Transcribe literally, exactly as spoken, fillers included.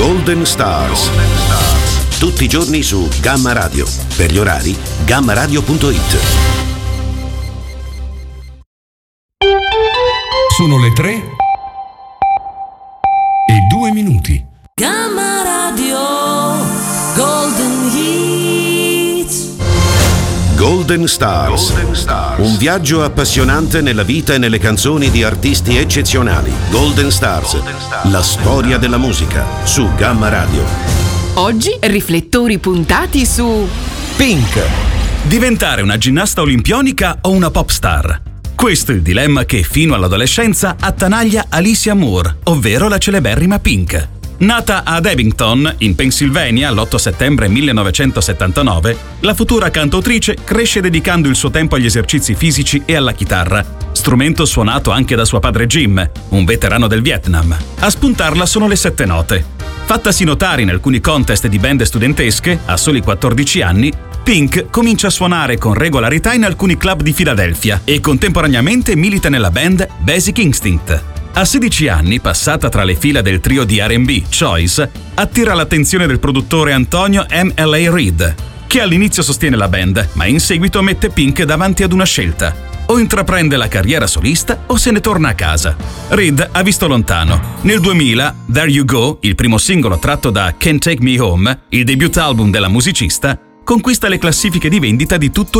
Golden Stars. Tutti i giorni su Gamma Radio. Per gli orari, gamma radio punto it. Sono le tre e due minuti. Gamma Radio Golden Hits. Golden Stars. Golden Stars. Un viaggio appassionante nella vita e nelle canzoni di artisti eccezionali. Golden Stars. Golden Stars. La storia della musica su Gamma Radio. Oggi riflettori puntati su Pink. Diventare una ginnasta olimpionica o una pop star? Questo è il dilemma che fino all'adolescenza attanaglia Alicia Moore, ovvero la celeberrima Pink. Nata ad Abington, in Pennsylvania, l'otto settembre millenovecentosettantanove, la futura cantautrice cresce dedicando il suo tempo agli esercizi fisici e alla chitarra, strumento suonato anche da suo padre Jim, un veterano del Vietnam. A spuntarla sono le sette note. Fattasi notare in alcuni contest di band studentesche, a soli quattordici anni, Pink comincia a suonare con regolarità in alcuni club di Filadelfia e contemporaneamente milita nella band Basic Instinct. A sedici anni, passata tra le fila del trio di R and B Choice, attira l'attenzione del produttore Antonio M L A Reid, che all'inizio sostiene la band, ma in seguito mette Pink davanti ad una scelta. O intraprende la carriera solista o se ne torna a casa. Reid ha visto lontano. Nel duemila, There You Go, il primo singolo tratto da Can't Take Me Home, il debut album della musicista, conquista le classifiche di vendita di tutto